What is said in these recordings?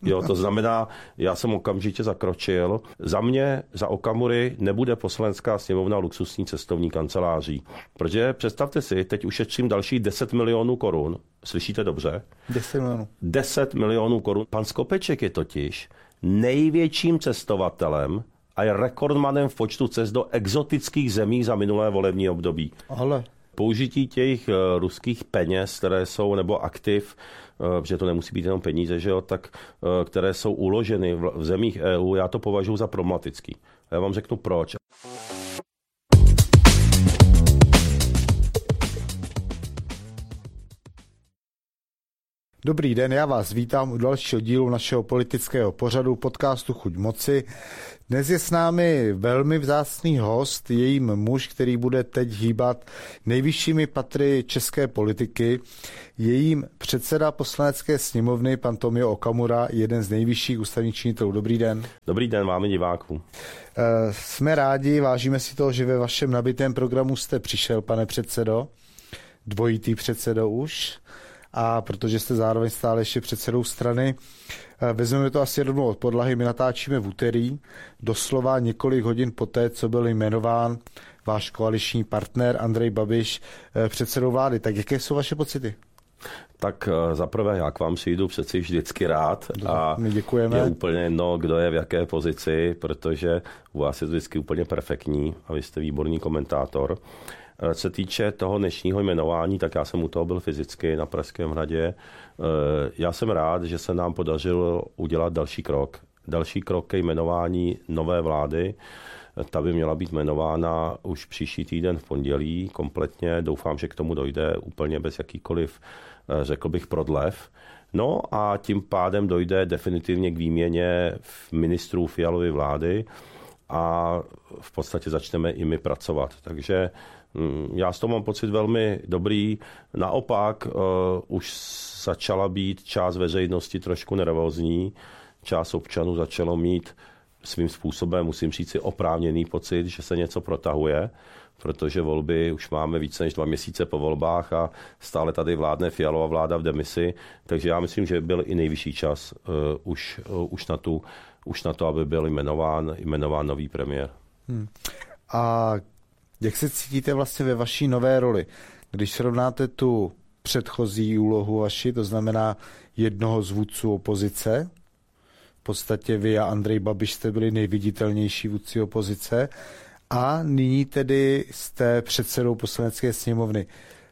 Jo, to znamená, já jsem okamžitě zakročil. Za mě, za Okamury, nebude Poslanecká sněmovna luxusní cestovní kanceláří. Protože představte si, teď ušetřím další 10 milionů korun. Slyšíte dobře? 10 milionů. 10 milionů korun. Pan Skopeček je totiž největším cestovatelem a je rekordmanem v počtu cest do exotických zemí za minulé volební období. Ale Použití těch ruských peněz, které jsou, nebo aktiv, že to nemusí být jenom peníze, že jo, tak které jsou uloženy v zemích EU, já to považuji za problematický. Já vám řeknu proč. dobrý den, já vás vítám u dalšího dílu našeho politického pořadu podcastu Chuť moci. Dnes je s námi velmi vzácný host, jejím muž, který bude teď hýbat nejvyššími patry české politiky. Jejím předseda Poslanecké sněmovny, pan Tomio Okamura, jeden z nejvyšších ústavních činitelů. Dobrý den. Dobrý den, máme diváků. Jsme rádi, vážíme si toho, že ve vašem nabitém programu jste přišel, pane předsedo, dvojitý předsedo už, a protože jste zároveň stále ještě předsedou strany. Vezmeme to asi rovnou od podlahy, my natáčíme v úterý, doslova několik hodin poté, co byl jmenován váš koaliční partner Andrej Babiš předsedou vlády. Tak jaké jsou vaše pocity? Tak zaprvé já k vám přijdu přeci vždycky rád a my děkujeme. Je úplně jedno, kdo je v jaké pozici, protože u vás je to vždycky úplně perfektní a vy jste výborný komentátor. Co se týče toho dnešního jmenování, tak já jsem u toho byl fyzicky na Pražském hradě. Já jsem rád, že se nám podařilo udělat další krok. Další krok ke jmenování nové vlády. Ta by měla být jmenována už příští týden v pondělí kompletně. Doufám, že k tomu dojde úplně bez jakýkoliv, řekl bych, prodlev. No a tím pádem dojde definitivně k výměně ministrů Fialovy vlády a v podstatě začneme i my pracovat. Takže já z toho mám pocit velmi dobrý. Naopak už začala být část veřejnosti trošku nervózní. Část občanů začalo mít svým způsobem, musím říct si, oprávněný pocit, že se něco protahuje, protože volby už máme více než 2 měsíce po volbách a stále tady vládne Fialova vláda v demisi. Takže já myslím, že byl i nejvyšší čas už na to, aby byl jmenován nový premiér. A jak se cítíte vlastně ve vaší nové roli? Když srovnáte tu předchozí úlohu vaši, to znamená jednoho z vůdců opozice, v podstatě vy a Andrej Babiš jste byli nejviditelnější vůdci opozice, a nyní tedy jste předsedou Poslanecké sněmovny.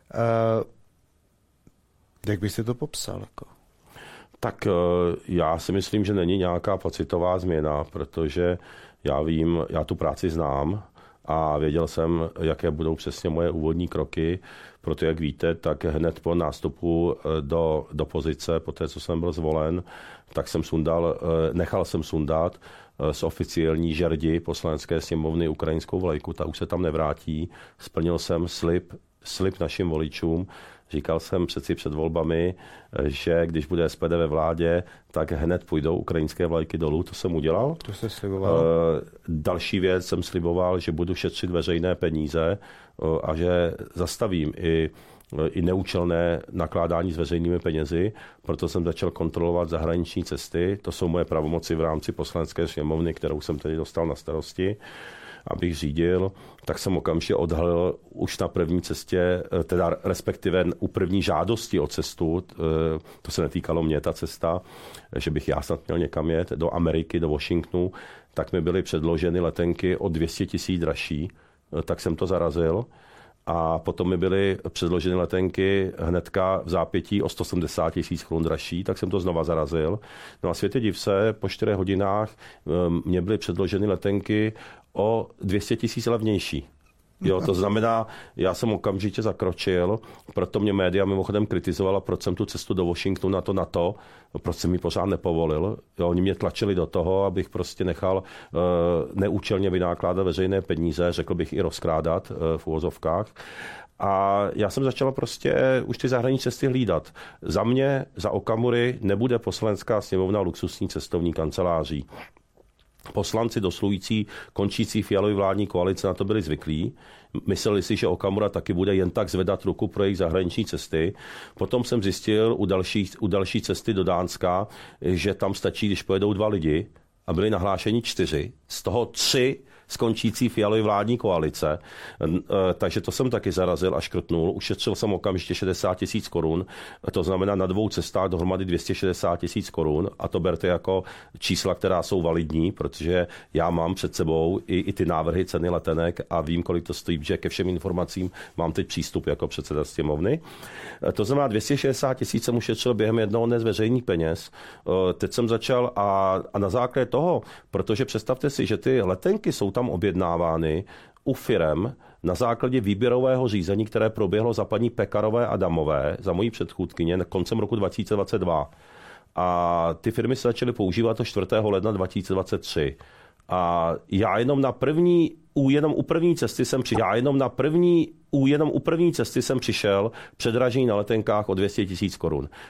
Jak byste to popsal? Jako? Tak já si myslím, že není nějaká pocitová změna, protože já tu práci znám a věděl jsem, jaké budou přesně moje úvodní kroky. Proto, jak víte, tak hned po nástupu do pozice, po té, co jsem byl zvolen, tak nechal jsem sundat z oficiální žerdi Poslanecké sněmovny ukrajinskou vlajku. Ta už se tam nevrátí. Splnil jsem slib našim voličům. Říkal jsem přeci před volbami, že když bude SPD ve vládě, tak hned půjdou ukrajinské vlajky dolů. To jsem udělal. To jste sliboval. Další věc jsem sliboval, že budu šetřit veřejné peníze a že zastavím i neúčelné nakládání s veřejnými penězi. Proto jsem začal kontrolovat zahraniční cesty. To jsou moje pravomoci v rámci Poslanecké sněmovny, kterou jsem tedy dostal na starosti, abych řídil, tak jsem okamžitě odhalil už na první cestě, teda respektive u první žádosti o cestu, to se netýkalo mě ta cesta, že bych já snad měl někam jet do Ameriky, do Washingtonu, tak mi byly předloženy letenky o 200 000 dražší, tak jsem to zarazil. A potom mi byly předloženy letenky hnedka v zápětí o 170 000 korun dražší, tak jsem to znova zarazil. No a světe div se, po 4 hodinách mě byly předloženy letenky o 200 000 levnější. Jo, to znamená, já jsem okamžitě zakročil, proto mě média mimochodem kritizovala, proč jsem tu cestu do Washingtonu na to, proč jsem mi pořád nepovolil. Jo, oni mě tlačili do toho, abych prostě nechal neúčelně vynakládat veřejné peníze, řekl bych i rozkrádat v uvozovkách. A já jsem začal prostě už ty zahraniční cesty hlídat. Za mě, za Okamury, nebude Poslanecká sněmovna luxusní cestovní kanceláří. Poslanci dosluhující končící Fialovy vládní koalice na to byli zvyklí, Mysleli si, že Okamura taky bude jen tak zvedat ruku pro jejich zahraniční cesty. Potom jsem zjistil u další cesty do Dánska, že tam stačí, když pojedou 2 lidi, a byli nahlášeni 4, z toho 3 skončící Fialovy vládní koalice. Takže to jsem taky zarazil a škrtnul. Ušetřil jsem okamžitě 60 000 korun, to znamená na 2 cestách dohromady 260 000 korun a to berte jako čísla, která jsou validní, protože já mám před sebou i ty návrhy ceny letenek a vím, kolik to stojí, že ke všem informacím mám teď přístup jako předseda sněmovny. To znamená 260 000 jsem ušetřil během jednoho dne z veřejných peněz. Teď jsem začal a na základě toho, protože představte si, že ty letenky jsou tam objednávány u firem na základě výběrového řízení, které proběhlo za paní Pekarové Adamové, za mojí předchůdkyně, koncem roku 2022. A ty firmy se začaly používat do 4. ledna 2023. A já jenom u první cesty jsem přišel předražení na letenkách o 200 000 korun.